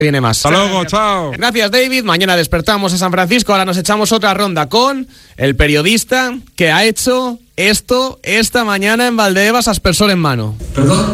Viene más. Hasta luego, chao. Gracias, David. Mañana despertamos a San Francisco. Ahora nos echamos otra ronda con el periodista que ha hecho esto esta mañana en Valdebebas, aspersor en mano. ¿Perdón?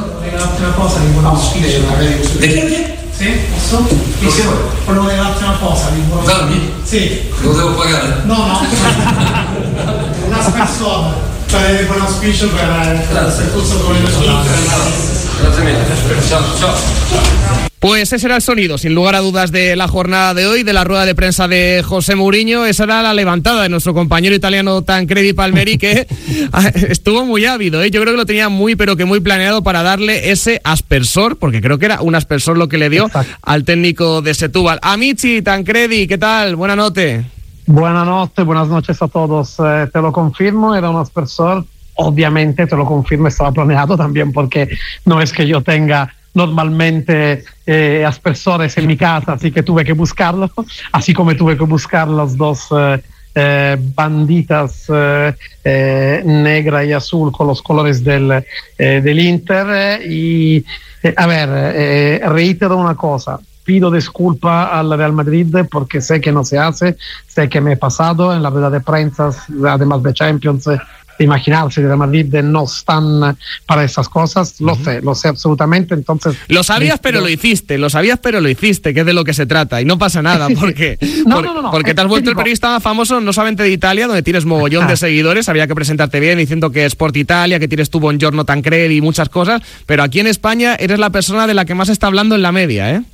¿De qué? Sì, posso? Volevo dirti una cosa. Darmi? Sì. Lo devo pagare? No. Un aspersore. Per un auspicio per il corso come Grazie mille. Ciao. Pues ese era el sonido, sin lugar a dudas, de la jornada de hoy, de la rueda de prensa de José Mourinho. Esa era la levantada de nuestro compañero italiano Tancredi Palmeri, que estuvo muy ávido, ¿eh? Yo creo que lo tenía muy, pero que muy planeado para darle ese aspersor, porque creo que era un aspersor lo que le dio al técnico de Setúbal. Amici, Tancredi, ¿qué tal? Buenas noches. Buenas noches a todos. Te lo confirmo, era un aspersor. Obviamente te lo confirmo, estaba planeado también, porque no es que yo tenga normalmente aspersores en mi casa, así que tuve que buscarlo, así como tuve que buscar las dos banditas negra y azul con los colores del Inter. Y a ver, reitero una cosa. Pido disculpa al Real Madrid porque sé que no se hace, sé que me he pasado en la rueda de prensa, además de Champions. Imaginarse que Real Madrid no están para esas cosas, lo sé absolutamente. Entonces lo sabías, pero lo hiciste, que es de lo que se trata, y no pasa nada, porque no, porque te has vuelto el periodista más famoso, no solamente de Italia, donde tienes mogollón de seguidores, había que presentarte bien diciendo que es Sport Italia, que tienes tu Buongiorno Tancredi y muchas cosas, pero aquí en España eres la persona de la que más se está hablando en la media, ¿eh?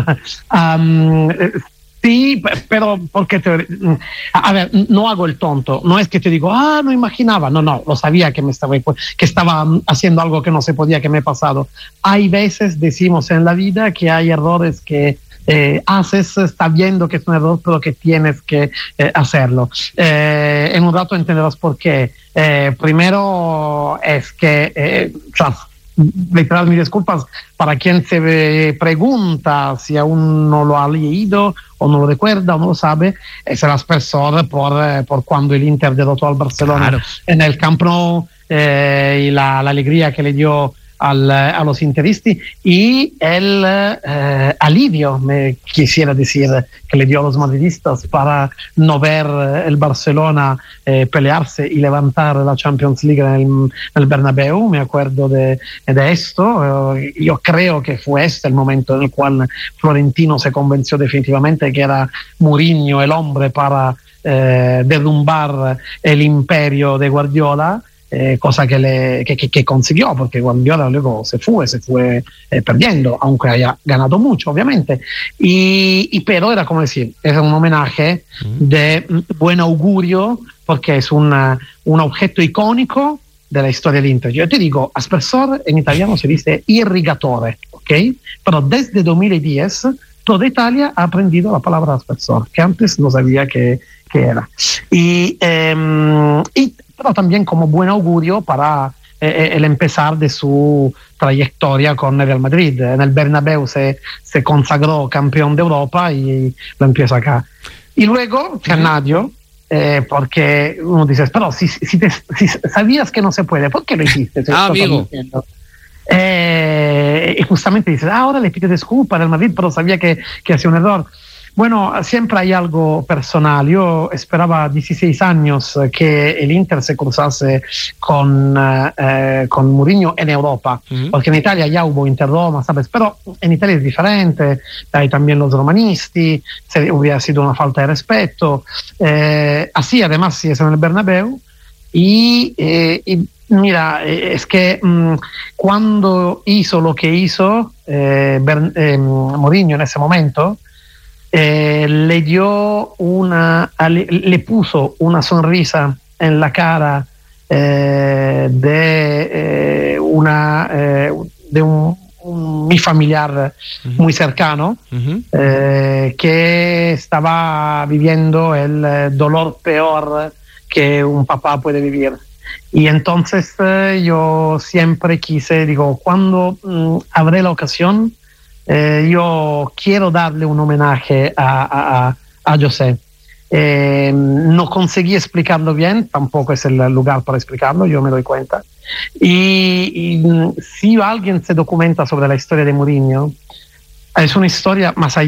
Sí, pero porque a ver, no hago el tonto, no es que te digo, no imaginaba, no, lo sabía que estaba haciendo algo que no se podía, que me he pasado. Hay veces, decimos en la vida, que hay errores que haces, está viendo que es un error, pero que tienes que hacerlo. En un rato entenderás por qué. Primero es que literal, mis disculpas para quien se pregunta si aún no lo ha leído o no lo recuerda o no lo sabe, es el aspersor por cuando el Inter derrotó al Barcelona en el Camp Nou, y la alegría que le dio a los interistas, y el alivio, me quisiera decir, que le dio a los madridistas para no ver el Barcelona pelearse y levantar la Champions League en el Bernabéu. Me acuerdo de esto. Yo creo que fue este el momento en el cual Florentino se convenció definitivamente que era Mourinho el hombre para derrumbar el imperio de Guardiola. Cosa que consiguió, porque Guardiola luego se fue perdiendo, aunque haya ganado mucho, obviamente. Pero era como decir, era un homenaje de buen augurio, porque es un objeto icónico de la historia del Inter. Yo te digo, aspersor en italiano se dice irrigatore, ¿ok? Pero desde 2010 toda Italia ha aprendido la palabra aspersor, que antes no sabía que era. Pero también como buen augurio para el empezar de su trayectoria con el Real Madrid. En el Bernabéu se consagró campeón de Europa y lo empieza acá. Y luego, Cannadio, porque uno dice, pero si sabías que no se puede, ¿por qué lo hiciste? Amigo. Y justamente dices, ahora le pido disculpas al Madrid, pero sabía que hacía un error. Bueno, siempre hay algo personal. Yo esperaba 16 años que el Inter se cruzase con Mourinho en Europa, porque en Italia ya hubo Inter-Roma, ¿sabes? Pero en Italia es diferente, hay también los romanisti, hubiera sido una falta de respeto. Así, además, si es en el Bernabéu. Y mira, es que cuando hizo lo que hizo Mourinho en ese momento, le puso una sonrisa en la cara de mi familiar muy cercano, que estaba viviendo el dolor peor que un papá puede vivir. Y entonces yo siempre digo, cuando habré la ocasión, yo quiero darle un homenaje a José. No conseguí explicarlo bien, tampoco es el lugar para explicarlo, yo me doy cuenta. Y si alguien se documenta sobre la historia de Mourinho, Es una historia más allá